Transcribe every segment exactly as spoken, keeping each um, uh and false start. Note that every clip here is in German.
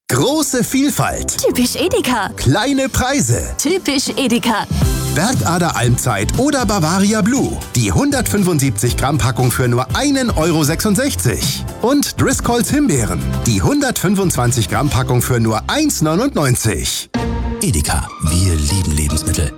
Große Vielfalt. Typisch Edeka. Kleine Preise. Typisch Edeka. Bergader Almzeit oder Bavaria Blue. Die hundertfünfundsiebzig Gramm Packung für nur einen Euro sechsundsechzig. Und Driscolls Himbeeren. Die hundertfünfundzwanzig Gramm Packung für nur eins neunundneunzig. Edeka, wir lieben Lebensmittel.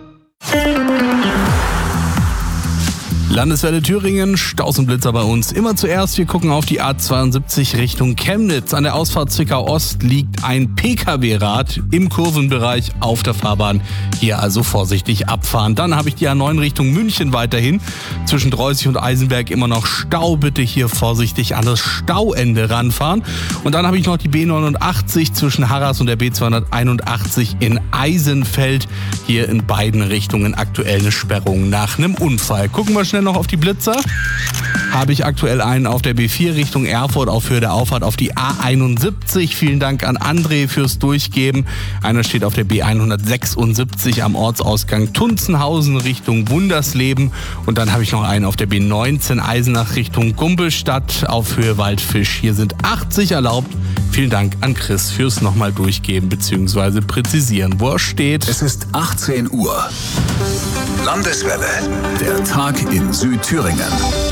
Landeswelle Thüringen, Staus und Blitzer bei uns. Immer zuerst, wir gucken auf die A zweiundsiebzig Richtung Chemnitz. An der Ausfahrt Zwickau Ost liegt ein P K W-Rad im Kurvenbereich auf der Fahrbahn. Hier also vorsichtig abfahren. Dann habe ich die A neun Richtung München weiterhin. Zwischen Dreußig und Eisenberg immer noch Stau. Bitte hier vorsichtig an das Stauende ranfahren. Und dann habe ich noch die B neunundachtzig zwischen Harras und der B zweihunderteinundachtzig in Eisenfeld. Hier in beiden Richtungen aktuell eine Sperrung nach einem Unfall. Gucken wir schnell noch auf die Blitzer. Habe ich aktuell einen auf der B vier Richtung Erfurt auf Höhe der Auffahrt auf die A einundsiebzig. Vielen Dank an André fürs Durchgeben. Einer steht auf der B hundertsechsundsiebzig am Ortsausgang Tunzenhausen Richtung Wundersleben. Und dann habe ich noch einen auf der B neunzehn Eisenach Richtung Gumpelstadt auf Höhe Waldfisch. Hier sind achtzig erlaubt. Vielen Dank an Chris fürs nochmal Durchgeben bzw. präzisieren, wo er steht. Es ist achtzehn Uhr. Landeswelle. Der Tag in Südthüringen.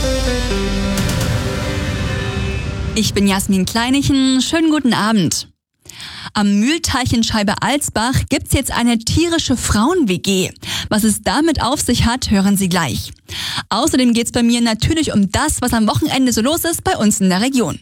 Ich bin Jasmin Kleinichen. Schönen guten Abend. Am Mühlteich in Scheibe-Alsbach gibt's jetzt eine tierische Frauen-W G. Was es damit auf sich hat, hören Sie gleich. Außerdem geht's bei mir natürlich um das, was am Wochenende so los ist bei uns in der Region.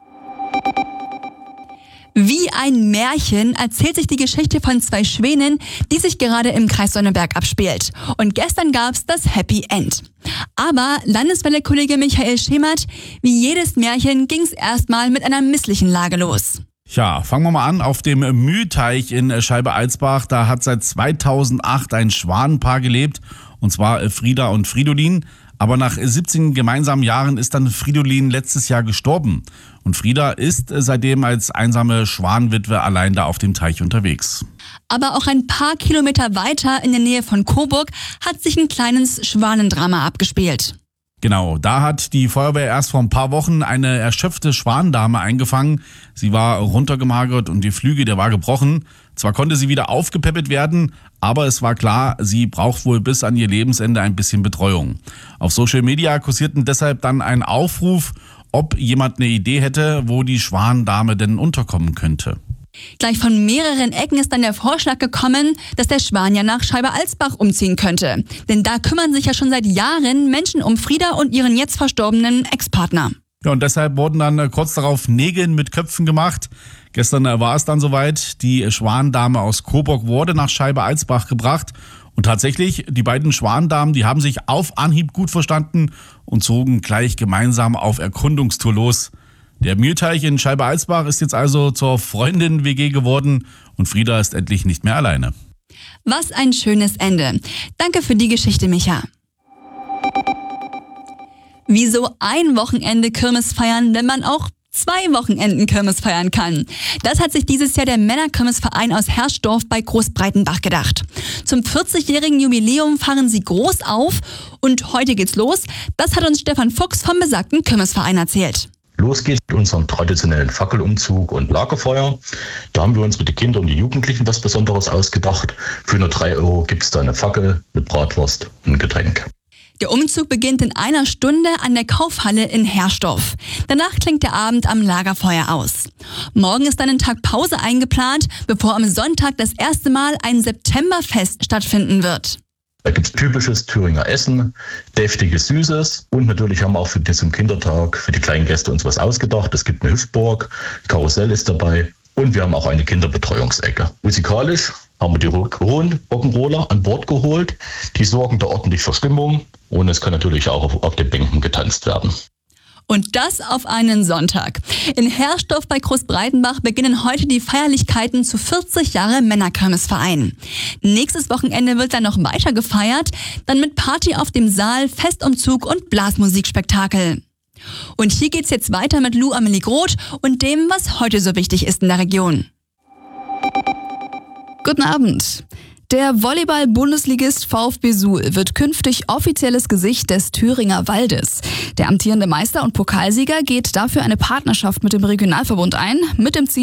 Wie ein Märchen erzählt sich die Geschichte von zwei Schwänen, die sich gerade im Kreis Sonneberg abspielt. Und gestern gab's das Happy End. Aber Landeswelle-Kollege Michael Schemert, wie jedes Märchen ging's erstmal mit einer misslichen Lage los. Ja, fangen wir mal an. Auf dem Mühlteich in Scheibe-Alsbach, da hat seit zweitausendacht ein Schwanenpaar gelebt, und zwar Frieda und Fridolin. Aber nach siebzehn gemeinsamen Jahren ist dann Fridolin letztes Jahr gestorben. Und Frieda ist seitdem als einsame Schwanenwitwe allein da auf dem Teich unterwegs. Aber auch ein paar Kilometer weiter in der Nähe von Coburg hat sich ein kleines Schwanendrama abgespielt. Genau, da hat die Feuerwehr erst vor ein paar Wochen eine erschöpfte Schwandame eingefangen. Sie war runtergemagert und die Flügel, der war gebrochen. Zwar konnte sie wieder aufgepäppelt werden, aber es war klar, sie braucht wohl bis an ihr Lebensende ein bisschen Betreuung. Auf Social Media kursierten deshalb dann ein Aufruf, ob jemand eine Idee hätte, wo die Schwandame denn unterkommen könnte. Gleich von mehreren Ecken ist dann der Vorschlag gekommen, dass der Schwan ja nach Scheibe-Alsbach umziehen könnte. Denn da kümmern sich ja schon seit Jahren Menschen um Frieda und ihren jetzt verstorbenen Ex-Partner. Ja, und deshalb wurden dann kurz darauf Nägel mit Köpfen gemacht. Gestern war es dann soweit. Die Schwandame aus Coburg wurde nach Scheibe-Alsbach gebracht. Und tatsächlich, die beiden Schwandamen, die haben sich auf Anhieb gut verstanden und zogen gleich gemeinsam auf Erkundungstour los. Der Mühlteich in Scheibe-Alsbach ist jetzt also zur Freundin-W G geworden und Frieda ist endlich nicht mehr alleine. Was ein schönes Ende. Danke für die Geschichte, Micha. Wieso ein Wochenende Kirmes feiern, wenn man auch zwei Wochenenden Kirmes feiern kann? Das hat sich dieses Jahr der Männerkirmesverein aus Herschdorf bei Großbreitenbach gedacht. Zum vierzigjährigen Jubiläum fahren sie groß auf und heute geht's los. Das hat uns Stefan Fuchs vom besagten Kirmesverein erzählt. Los geht's mit unserem traditionellen Fackelumzug und Lagerfeuer. Da haben wir uns mit den Kindern und den Jugendlichen was Besonderes ausgedacht. Für nur drei Euro gibt's da eine Fackel, eine Bratwurst und ein Getränk. Der Umzug beginnt in einer Stunde an der Kaufhalle in Herschdorf. Danach klingt der Abend am Lagerfeuer aus. Morgen ist dann ein Tag Pause eingeplant, bevor am Sonntag das erste Mal ein Septemberfest stattfinden wird. Da gibt's typisches Thüringer Essen, deftiges Süßes und natürlich haben wir auch für diesen Kindertag für die kleinen Gäste uns was ausgedacht. Es gibt eine Hüpfburg, Karussell ist dabei und wir haben auch eine Kinderbetreuungsecke. Musikalisch haben wir die Rock'n'Roller an Bord geholt. Die sorgen da ordentlich für Stimmung und es kann natürlich auch auf, auf den Bänken getanzt werden. Und das auf einen Sonntag. In Herschdorf bei Großbreitenbach beginnen heute die Feierlichkeiten zu vierzig Jahre Männerkirmesverein. Nächstes Wochenende wird dann noch weiter gefeiert, dann mit Party auf dem Saal, Festumzug und Blasmusikspektakel. Und hier geht's jetzt weiter mit Lou Amelie Groth und dem, was heute so wichtig ist in der Region. Guten Abend. Der Volleyball-Bundesligist VfB Suhl wird künftig offizielles Gesicht des Thüringer Waldes. Der amtierende Meister und Pokalsieger geht dafür eine Partnerschaft mit dem Regionalverbund ein, mit dem Ziel,